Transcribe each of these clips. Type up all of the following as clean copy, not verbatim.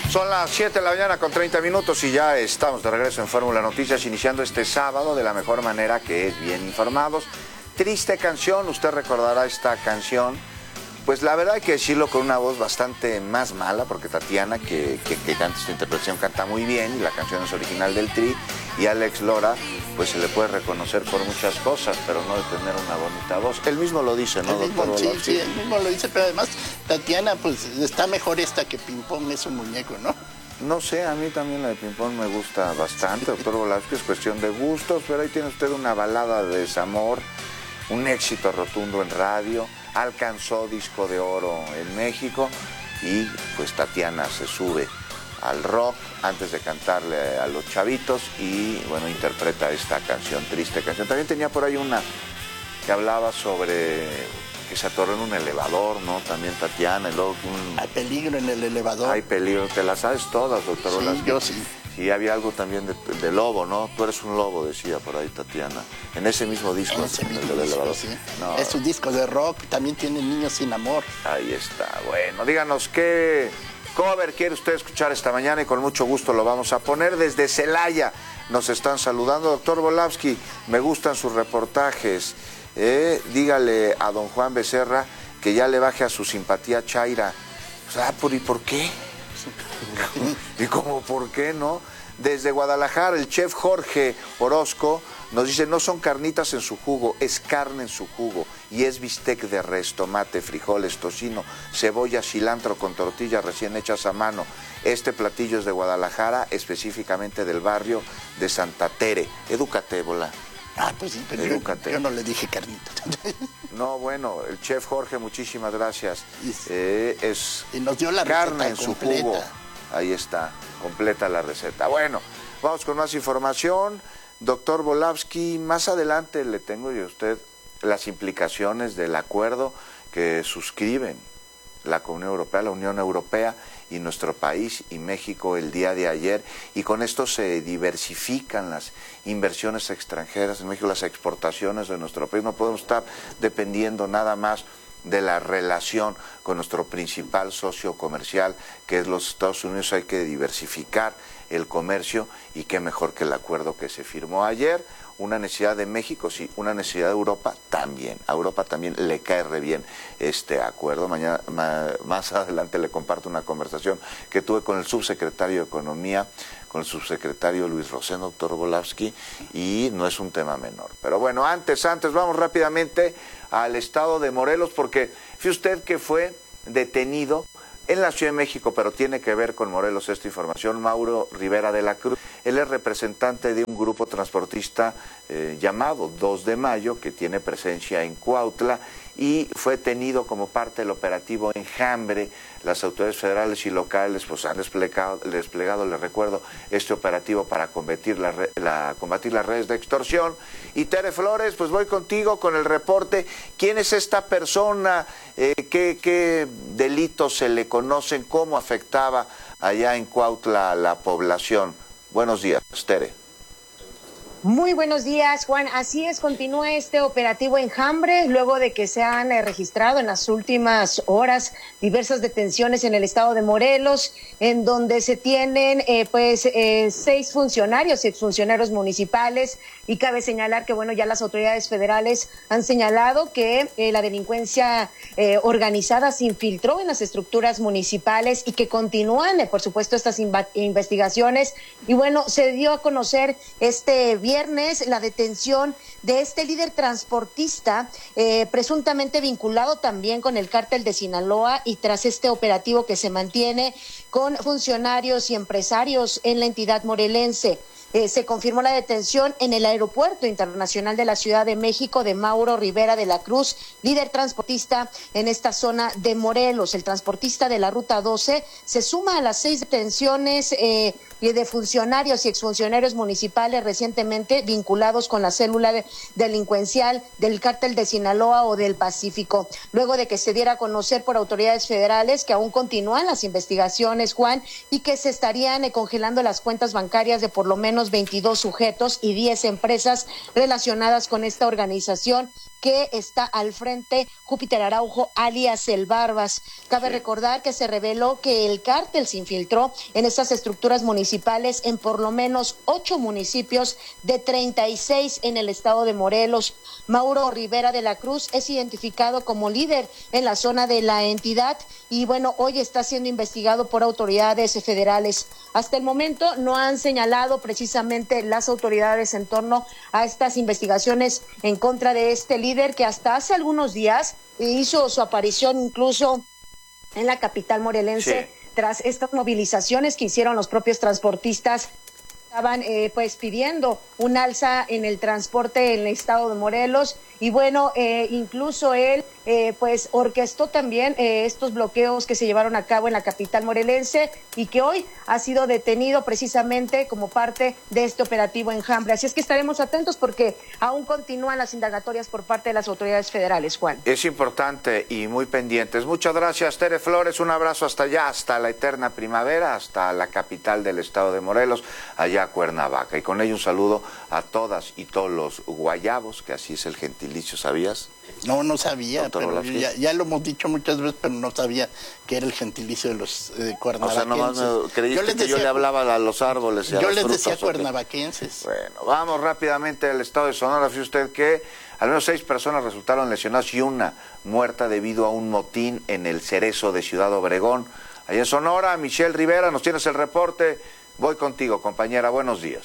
Son las 7 de la mañana con 30 minutos y ya estamos de regreso en Fórmula Noticias, iniciando este sábado de la mejor manera, que es bien informados. Triste canción, usted recordará esta canción. Pues la verdad hay que decirlo con una voz bastante más mala, porque Tatiana, que canta esta interpretación, canta muy bien, y la canción es original del Tri, y Alex Lora, pues se le puede reconocer por muchas cosas, pero no de tener una bonita voz. Él mismo lo dice, ¿no, doctor? Sí, él mismo lo dice, pero además Tatiana, pues está mejor esta que Ping Pong, es un muñeco, ¿no? No sé, a mí también la de Ping Pong me gusta bastante, doctor Volavsky, es cuestión de gustos, pero ahí tiene usted una balada de desamor, un éxito rotundo en radio, alcanzó disco de oro en México, y pues Tatiana se sube al rock antes de cantarle a los chavitos y bueno, interpreta esta canción, triste canción. También tenía por ahí una que hablaba sobre que se atoró en un elevador, ¿no? También Tatiana, y luego Hay peligro en el elevador. Hay peligro, te las sabes todas, doctor Volavsky. Sí, yo sí. Y había algo también de lobo, ¿no? Tú eres un lobo, decía por ahí Tatiana. En ese mismo disco. En ese mismo del disco, elevador. sí. No. Es un disco de rock, también tiene Niños sin Amor. Ahí está, bueno, díganos qué cover quiere usted escuchar esta mañana y con mucho gusto lo vamos a poner. Desde Celaya nos están saludando. Doctor Volavsky, me gustan sus reportajes. Dígale a don Juan Becerra que ya le baje a su simpatía chaira. O sea, ¿y por qué? ¿Y cómo por qué, no? Desde Guadalajara, el chef Jorge Orozco nos dice: no son carnitas en su jugo, es carne en su jugo, y es bistec de res, tomate, frijoles, tocino, cebolla, cilantro con tortillas recién hechas a mano. Este platillo es de Guadalajara, específicamente del barrio de Santa Tere. Edúcate, Bola. Ah, pues sí, pero yo no le dije carnita. No, bueno, el chef Jorge, muchísimas gracias. Y nos dio la carne receta en su completa. jugo. Ahí está, completa la receta. Bueno, vamos con más información. Doctor Volavsky, más adelante le tengo yo a usted las implicaciones del acuerdo que suscriben la Unión Europea y nuestro país y México el día de ayer, y con esto se diversifican las inversiones extranjeras en México, las exportaciones de nuestro país. No podemos estar dependiendo nada más de la relación con nuestro principal socio comercial, que es los Estados Unidos. Hay que diversificar el comercio, y qué mejor que el acuerdo que se firmó ayer. Una necesidad de México, sí, una necesidad de Europa también. A Europa también le cae re bien este acuerdo. Mañana, más adelante le comparto una conversación que tuve con el subsecretario de Economía, con el subsecretario Luis Rosén, doctor Volavsky, y no es un tema menor. Pero bueno, antes, vamos rápidamente al estado de Morelos, porque fíjese usted que fue detenido en la Ciudad de México, pero tiene que ver con Morelos esta información, Mauro Rivera de la Cruz. Él es representante de un grupo transportista llamado 2 de Mayo, que tiene presencia en Cuautla, y fue detenido como parte del operativo Enjambre. Las autoridades federales y locales pues han desplegado, les recuerdo, este operativo para combatir las redes de extorsión. Y Tere Flores, pues voy contigo con el reporte. ¿Quién es esta persona? ¿Qué delitos se le conocen? ¿Cómo afectaba allá en Cuautla a la población? Buenos días, Tere. Muy buenos días, Juan. Así es, continúa este operativo Enjambre, luego de que se han registrado en las últimas horas diversas detenciones en el estado de Morelos, en donde se tienen 6 funcionarios, exfuncionarios municipales, y cabe señalar que bueno, ya las autoridades federales han señalado que la delincuencia organizada se infiltró en las estructuras municipales y que continúan, por supuesto, estas investigaciones. Y bueno, se dio a conocer este viernes la detención de este líder transportista, presuntamente vinculado también con el cártel de Sinaloa, y tras este operativo que se mantiene con funcionarios y empresarios en la entidad morelense. Se confirmó la detención en el Aeropuerto Internacional de la Ciudad de México de Mauro Rivera de la Cruz, líder transportista en esta zona de Morelos. El transportista de la Ruta 12 se suma a las 6 detenciones de funcionarios y exfuncionarios municipales recientemente vinculados con la célula delincuencial del cártel de Sinaloa o del Pacífico. Luego de que se diera a conocer por autoridades federales que aún continúan las investigaciones, Juan, y que se estarían congelando las cuentas bancarias de por lo menos 22 sujetos y 10 empresas relacionadas con esta organización, que está al frente Júpiter Araujo, alias El Barbas. Cabe recordar que se reveló que el cártel se infiltró en estas estructuras municipales en por lo menos 8 municipios de 36 en el estado de Morelos. Mauro Rivera de la Cruz es identificado como líder en la zona de la entidad y bueno, hoy está siendo investigado por autoridades federales. Hasta el momento no han señalado precisamente las autoridades en torno a estas investigaciones en contra de este líder que hasta hace algunos días hizo su aparición incluso en la capital morelense tras estas movilizaciones que hicieron los propios transportistas. Estaban pues pidiendo un alza en el transporte en el estado de Morelos y bueno, incluso él pues orquestó también estos bloqueos que se llevaron a cabo en la capital morelense y que hoy ha sido detenido precisamente como parte de este operativo Enjambre. Así es que estaremos atentos porque aún continúan las indagatorias por parte de las autoridades federales, Juan. Es importante y muy pendientes. Muchas gracias, Tere Flores. Un abrazo hasta allá, hasta la eterna primavera, hasta la capital del estado de Morelos, allá a Cuernavaca. Y con ello un saludo a todas y todos los guayabos, que así es el gentilicio, ¿sabías? No sabía, pero ya lo hemos dicho muchas veces, pero no sabía que era el gentilicio de los cuernavaquenses. O sea, nomás creíste que yo le hablaba a los árboles y a las frutas. Yo les decía cuernavaquenses. Bueno, vamos rápidamente al estado de Sonora. Fíjese usted que al menos 6 personas resultaron lesionadas y una muerta debido a un motín en el Cerezo de Ciudad Obregón. Allá en Sonora, Michelle Rivera, nos tienes el reporte. Voy contigo, compañera. Buenos días.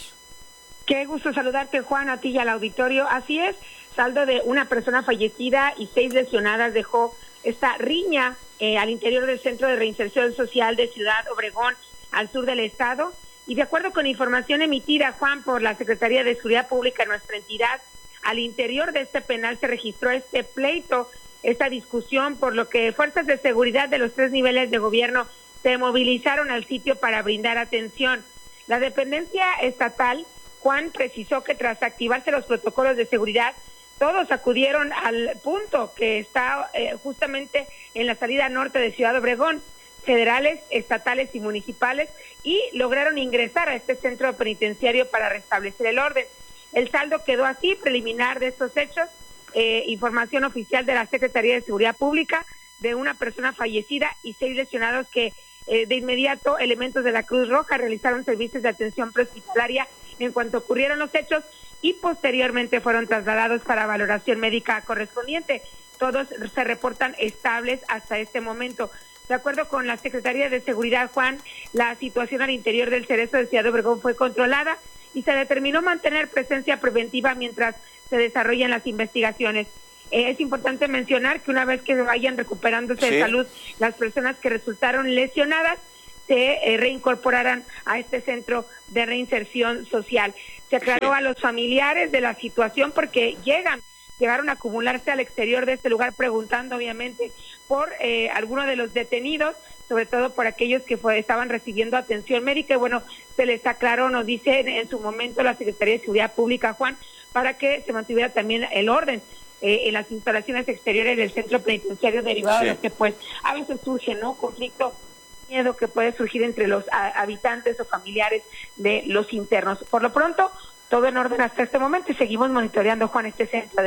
Qué gusto saludarte, Juan, a ti y al auditorio. Así es, saldo de una persona fallecida y 6 lesionadas dejó esta riña al interior del Centro de Reinserción Social de Ciudad Obregón, al sur del estado. Y de acuerdo con información emitida, Juan, por la Secretaría de Seguridad Pública en nuestra entidad, al interior de este penal se registró este pleito, esta discusión, por lo que fuerzas de seguridad de los 3 niveles de gobierno se movilizaron al sitio para brindar atención. La dependencia estatal, Juan, precisó que tras activarse los protocolos de seguridad, todos acudieron al punto que está justamente en la salida norte de Ciudad Obregón, federales, estatales y municipales, y lograron ingresar a este centro penitenciario para restablecer el orden. El saldo quedó así, preliminar de estos hechos, información oficial de la Secretaría de Seguridad Pública, de una persona fallecida y 6 lesionados que de inmediato elementos de la Cruz Roja realizaron servicios de atención prehospitalaria en cuanto ocurrieron los hechos y posteriormente fueron trasladados para valoración médica correspondiente. Todos se reportan estables hasta este momento. De acuerdo con la Secretaría de Seguridad, Juan, la situación al interior del Cerezo de Ciudad Obregón fue controlada y se determinó mantener presencia preventiva mientras se desarrollan las investigaciones. Es importante mencionar que una vez que vayan recuperándose de salud las personas que resultaron lesionadas, se reincorporarán a este centro de reinserción social. Se aclaró a los familiares de la situación porque llegaron a acumularse al exterior de este lugar preguntando obviamente por algunos de los detenidos, sobre todo por aquellos que estaban recibiendo atención médica. Y bueno, se les aclaró, nos dice en su momento la Secretaría de Seguridad Pública, Juan, para que se mantuviera también el orden en las instalaciones exteriores del centro penitenciario, derivado de lo que pues a veces surge, ¿no? Conflicto, miedo que puede surgir entre los habitantes o familiares de los internos. Por lo pronto, todo en orden hasta este momento y seguimos monitoreando, Juan, este centro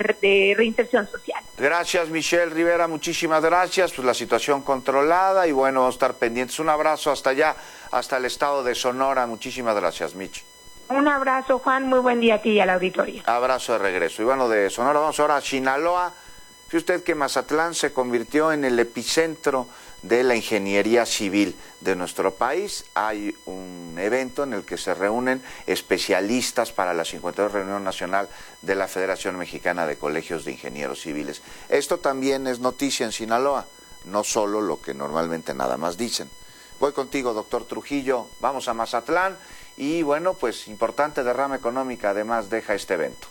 de reinserción social. Gracias, Michelle Rivera, muchísimas gracias. Pues la situación controlada y bueno, vamos a estar pendientes. Un abrazo hasta allá, hasta el estado de Sonora. Muchísimas gracias, Mich. Un abrazo, Juan, muy buen día a ti y al auditorio. Abrazo de regreso. Y bueno, de Sonora vamos ahora a Sinaloa. Fíjese usted que Mazatlán se convirtió en el epicentro de la ingeniería civil de nuestro país. Hay un evento en el que se reúnen especialistas para la 52 Reunión Nacional de la Federación Mexicana de Colegios de Ingenieros Civiles. Esto también es noticia en Sinaloa, no solo lo que normalmente nada más dicen. Voy contigo, doctor Trujillo, vamos a Mazatlán y bueno, pues importante derrama económica además deja este evento.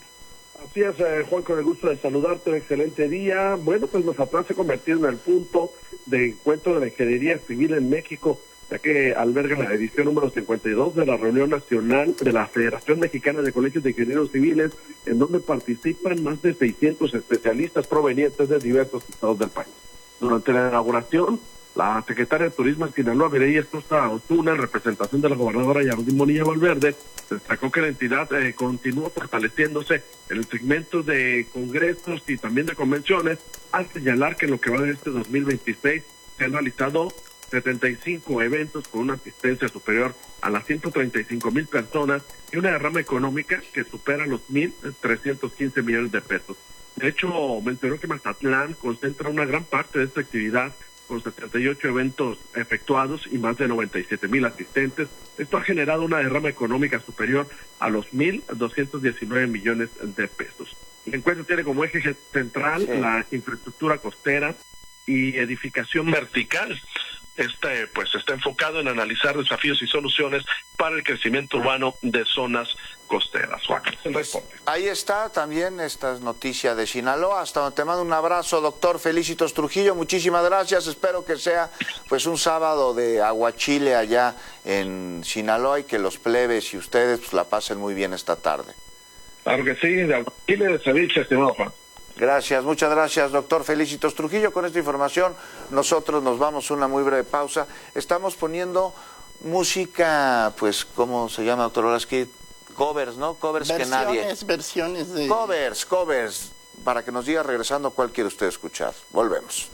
Así es, Juan, con el gusto de saludarte, un excelente día. Bueno, pues Mazatlán se ha convertido en el punto de encuentro de la ingeniería civil en México, ya que alberga la edición número 52 de la Reunión Nacional de la Federación Mexicana de Colegios de Ingenieros Civiles, en donde participan más de 600 especialistas provenientes de diversos estados del país. Durante la inauguración La secretaria de Turismo en Sinaloa, Mireya Sosa Osuna, en representación de la gobernadora Yardín Bonilla Valverde, destacó que la entidad continúa fortaleciéndose en el segmento de congresos y también de convenciones, al señalar que en lo que va de este 2026 se han realizado 75 eventos con una asistencia superior a las 135,000 personas y una derrama económica que supera los 1,315 millones de pesos. De hecho, mencionó que Mazatlán concentra una gran parte de esta actividad con 78 eventos efectuados y más de 97,000 asistentes. Esto ha generado una derrama económica superior a los 1,219 millones de pesos. El encuentro tiene como eje central la infraestructura costera y edificación vertical. Pues está enfocado en analizar desafíos y soluciones para el crecimiento urbano de zonas costeras. Juan, pues ahí está también esta noticia de Sinaloa. Hasta donde te mando un abrazo, doctor Felicitos Trujillo. Muchísimas gracias. Espero que sea pues un sábado de aguachile allá en Sinaloa y que los plebes y ustedes pues la pasen muy bien esta tarde. Claro que sí, de aguachile de ceviche, estimado Juan. Gracias, muchas gracias, doctor Felicitos Trujillo. Con esta información nosotros nos vamos a una muy breve pausa. Estamos música, pues, ¿cómo se llama, doctor Volaski? Covers, ¿no? Covers que nadie... Versiones de... Covers, para que nos diga regresando cuál quiere usted escuchar. Volvemos.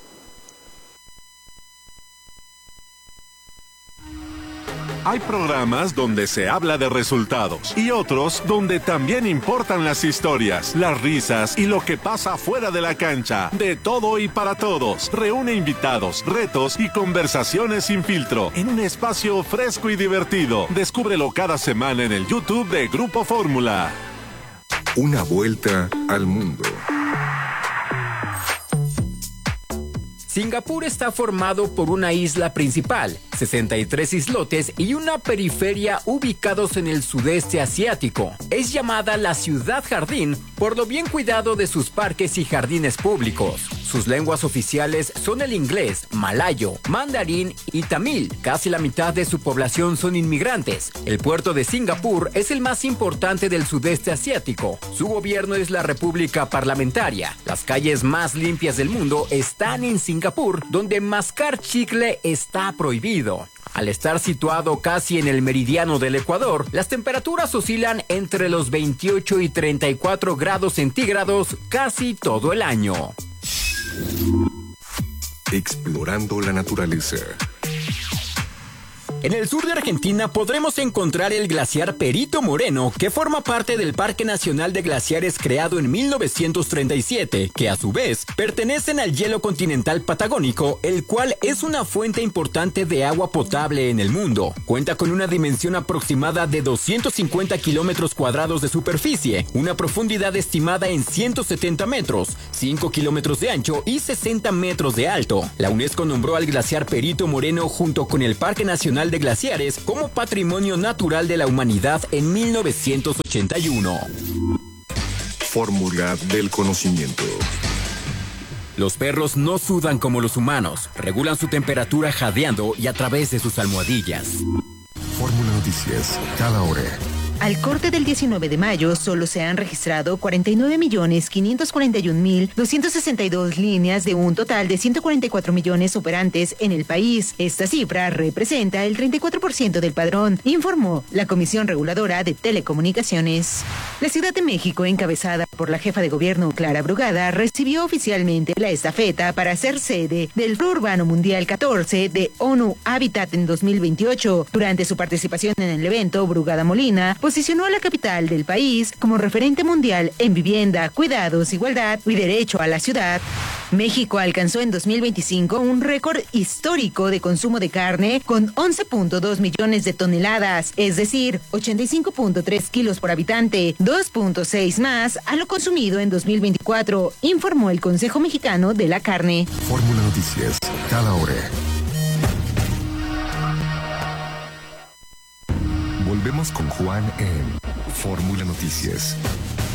Hay programas donde se habla de resultados y otros donde también importan las historias, las risas y lo que pasa fuera de la cancha. De todo y para todos. Reúne invitados, retos y conversaciones sin filtro en un espacio fresco y divertido. Descúbrelo cada semana en el YouTube de Grupo Fórmula. Una vuelta al mundo. Singapur está formado por una isla principal, 63 islotes y una periferia ubicados en el sudeste asiático. Es llamada la ciudad jardín por lo bien cuidado de sus parques y jardines públicos. Sus lenguas oficiales son el inglés, malayo, mandarín y tamil. Casi la mitad de su población son inmigrantes. El puerto de Singapur es el más importante del sudeste asiático. Su gobierno es la República Parlamentaria. Las calles más limpias del mundo están en Singapur, donde mascar chicle está prohibido. Al estar situado casi en el meridiano del Ecuador, las temperaturas oscilan entre los 28 y 34 grados centígrados casi todo el año. Explorando la naturaleza. En el sur de Argentina podremos encontrar el glaciar Perito Moreno, que forma parte del Parque Nacional de Glaciares creado en 1937, que a su vez pertenecen al hielo continental patagónico, el cual es una fuente importante de agua potable en el mundo. Cuenta con una dimensión aproximada de 250 kilómetros cuadrados de superficie, una profundidad estimada en 170 metros, 5 kilómetros de ancho y 60 metros de alto. La UNESCO nombró al glaciar Perito Moreno junto con el Parque Nacional de Glaciares como Patrimonio Natural de la Humanidad en 1981. Fórmula del conocimiento. Los perros no sudan como los humanos, regulan su temperatura jadeando y a través de sus almohadillas. Fórmula Noticias, cada hora. Al corte del 19 de mayo, solo se han registrado 49.541.262 líneas de un total de 144 millones operantes en el país. Esta cifra representa el 34% del padrón, informó la Comisión Reguladora de Telecomunicaciones. La Ciudad de México, encabezada por la jefa de gobierno Clara Brugada, recibió oficialmente la estafeta para ser sede del Foro Urbano Mundial 14 de ONU Habitat en 2028. Durante su participación en el evento, Brugada Molina posicionó a la capital del país como referente mundial en vivienda, cuidados, igualdad y derecho a la ciudad. México alcanzó en 2025 un récord histórico de consumo de carne con 11.2 millones de toneladas, es decir, 85.3 kilos por habitante, 2.6 más a lo consumido en 2024, informó el Consejo Mexicano de la Carne. Fórmula Noticias, cada hora. Volvemos con Juan en Fórmula Noticias.